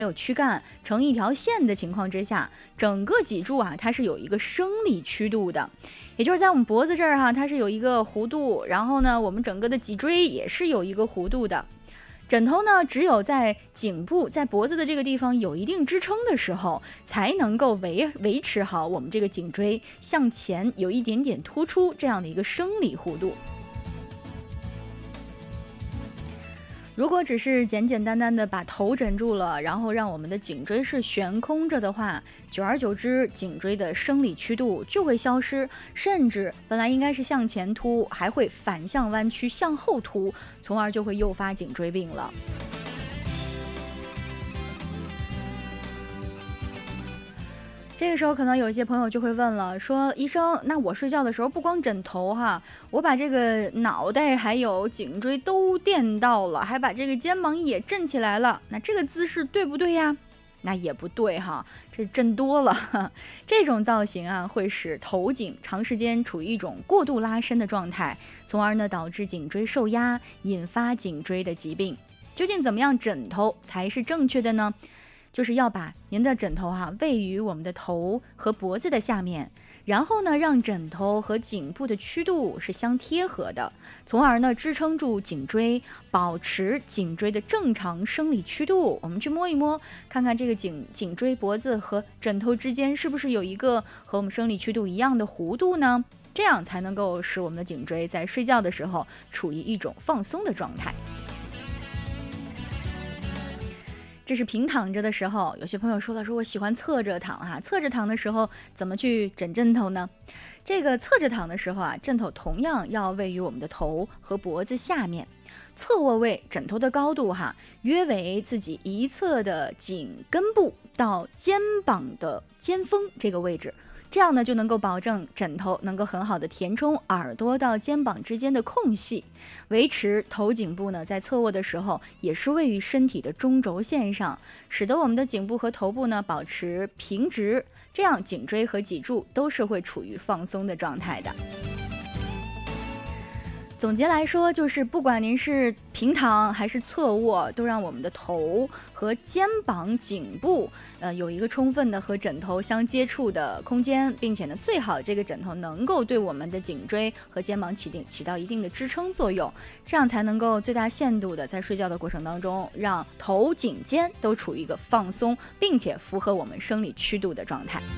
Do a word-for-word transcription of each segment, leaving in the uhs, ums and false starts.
有躯干成一条线的情况之下，整个脊柱啊，它是有一个生理曲度的，也就是在我们脖子这儿哈，它是有一个弧度，然后呢，我们整个的脊椎也是有一个弧度的。枕头呢，只有在颈部、在脖子的这个地方有一定支撑的时候，才能够维维持好我们这个颈椎向前有一点点突出这样的一个生理弧度。如果只是简简单单的把头枕住了，然后让我们的颈椎是悬空着的话，久而久之，颈椎的生理曲度就会消失，甚至本来应该是向前凸，还会反向弯曲向后凸，从而就会诱发颈椎病了。这个时候可能有一些朋友就会问了，说医生，那我睡觉的时候不光枕头哈，我把这个脑袋还有颈椎都垫到了，还把这个肩膀也震起来了，那这个姿势对不对呀？那也不对哈，这震多了，这种造型啊会使头颈长时间处于一种过度拉伸的状态，从而呢导致颈椎受压，引发颈椎的疾病。究竟怎么样枕头才是正确的呢？就是要把您的枕头哈、啊、位于我们的头和脖子的下面，然后呢让枕头和颈部的曲度是相贴合的，从而呢支撑住颈椎，保持颈椎的正常生理曲度。我们去摸一摸，看看这个颈颈椎、脖子和枕头之间是不是有一个和我们生理曲度一样的弧度呢？这样才能够使我们的颈椎在睡觉的时候处于一种放松的状态。这是平躺着的时候，有些朋友说了，说我喜欢侧着躺哈、啊，侧着躺的时候怎么去枕枕头呢？这个侧着躺的时候啊，枕头同样要位于我们的头和脖子下面，侧卧位枕头的高度哈，约为自己一侧的颈根部到肩膀的尖峰这个位置。这样呢，就能够保证枕头能够很好的填充耳朵到肩膀之间的空隙，维持头颈部呢在侧卧的时候也是位于身体的中轴线上，使得我们的颈部和头部呢保持平直，这样颈椎和脊柱都是会处于放松的状态的。总结来说，就是不管您是平躺还是侧卧，都让我们的头和肩膀、颈部，呃，有一个充分的和枕头相接触的空间，并且呢，最好这个枕头能够对我们的颈椎和肩膀起定起到一定的支撑作用，这样才能够最大限度的在睡觉的过程当中，让头、颈、肩都处于一个放松，并且符合我们生理曲度的状态。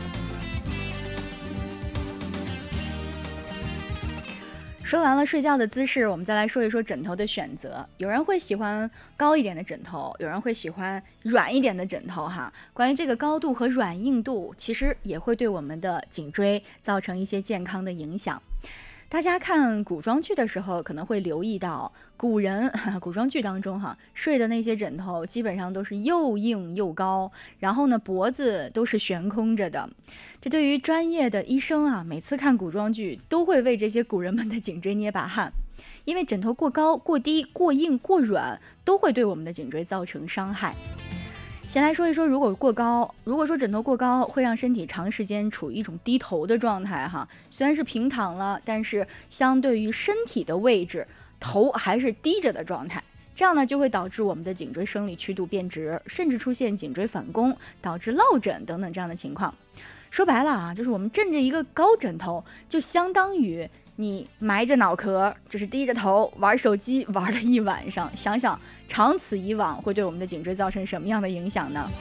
说完了睡觉的姿势，我们再来说一说枕头的选择。有人会喜欢高一点的枕头，有人会喜欢软一点的枕头哈。关于这个高度和软硬度，其实也会对我们的颈椎造成一些健康的影响。大家看古装剧的时候，可能会留意到古人古装剧当中哈睡的那些枕头，基本上都是又硬又高，然后呢脖子都是悬空着的。这对于专业的医生啊，每次看古装剧都会为这些古人们的颈椎捏把汗，因为枕头过高、过低、过硬、过软，都会对我们的颈椎造成伤害。先来说一说，如果过高，如果说枕头过高，会让身体长时间处于一种低头的状态哈。虽然是平躺了，但是相对于身体的位置，头还是低着的状态。这样呢，就会导致我们的颈椎生理曲度变直，甚至出现颈椎反弓，导致落枕等等这样的情况。说白了啊，就是我们枕着一个高枕头，就相当于你埋着脑壳，就是低着头玩手机玩了一晚上，想想长此以往会对我们的颈椎造成什么样的影响呢？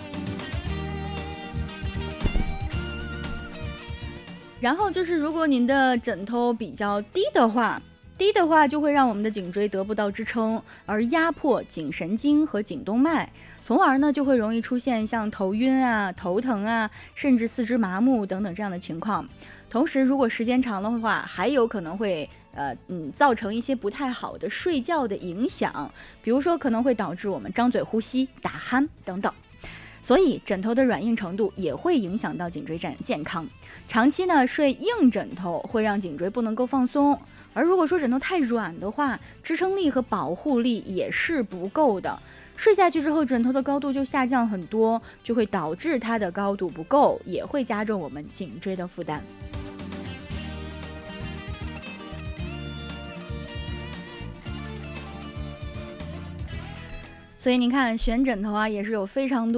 然后就是如果您的枕头比较低的话，低的话就会让我们的颈椎得不到支撑，而压迫颈神经和颈动脉，从而呢就会容易出现像头晕啊、头疼啊，甚至四肢麻木等等这样的情况。同时如果时间长的话，还有可能会呃嗯造成一些不太好的睡觉的影响，比如说可能会导致我们张嘴呼吸、打鼾等等。所以枕头的软硬程度也会影响到颈椎健康。长期呢睡硬枕头会让颈椎不能够放松，而如果说枕头太软的话，支撑力和保护力也是不够的。睡下去之后，枕头的高度就下降很多，就会导致它的高度不够，也会加重我们颈椎的负担。所以您看选枕头啊，也是有非常多